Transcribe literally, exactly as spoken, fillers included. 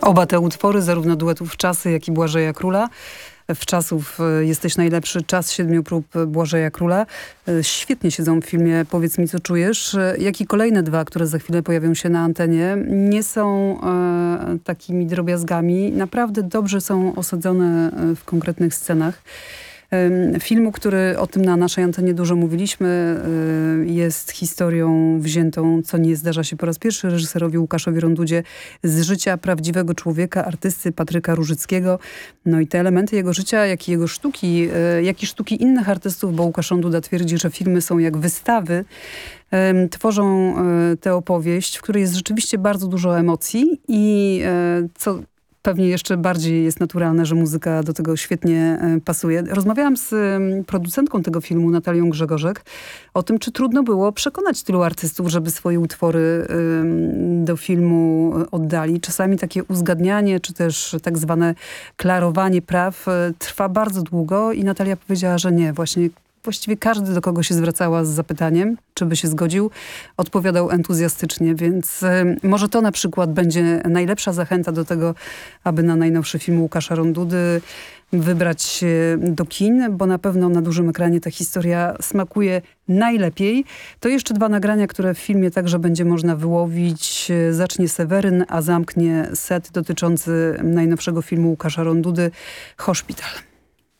Oba te utwory, zarówno duetów Wczasy, jak i Błażeja Króla. Wczasów Jesteś najlepszy, Czas siedmiu prób Błażeja Króla. Świetnie siedzą w filmie Powiedz mi, co czujesz. Jak i kolejne dwa, które za chwilę pojawią się na antenie, nie są e, takimi drobiazgami. Naprawdę dobrze są osadzone w konkretnych scenach. Filmu, który o tym na naszej antenie dużo mówiliśmy, jest historią wziętą, co nie zdarza się po raz pierwszy, reżyserowi Łukaszowi Rondudzie, z życia prawdziwego człowieka, artysty Patryka Różyckiego. No i te elementy jego życia, jak i jego sztuki, jak i sztuki innych artystów, bo Łukasz Ronduda twierdzi, że filmy są jak wystawy, tworzą tę opowieść, w której jest rzeczywiście bardzo dużo emocji i co pewnie jeszcze bardziej jest naturalne, że muzyka do tego świetnie pasuje. Rozmawiałam z producentką tego filmu, Natalią Grzegorzek, o tym, czy trudno było przekonać tylu artystów, żeby swoje utwory do filmu oddali. Czasami takie uzgadnianie, czy też tak zwane klarowanie praw trwa bardzo długo i Natalia powiedziała, że nie, właśnie Właściwie każdy, do kogo się zwracała z zapytaniem, czy by się zgodził, odpowiadał entuzjastycznie, więc y, może to na przykład będzie najlepsza zachęta do tego, aby na najnowszy film Łukasza Rondudy wybrać się do kin, bo na pewno na dużym ekranie ta historia smakuje najlepiej. To jeszcze dwa nagrania, które w filmie także będzie można wyłowić. Zacznie Seweryn, a zamknie set dotyczący najnowszego filmu Łukasza Rondudy, Hospital.